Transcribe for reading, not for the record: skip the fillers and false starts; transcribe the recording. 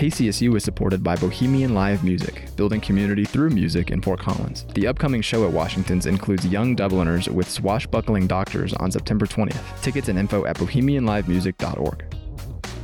KCSU is supported by Bohemian Live Music, building community through music in Fort Collins. The upcoming show at Washington's includes Young Dubliners with Swashbuckling Doctors on September 20th. Tickets and info at bohemianlivemusic.org.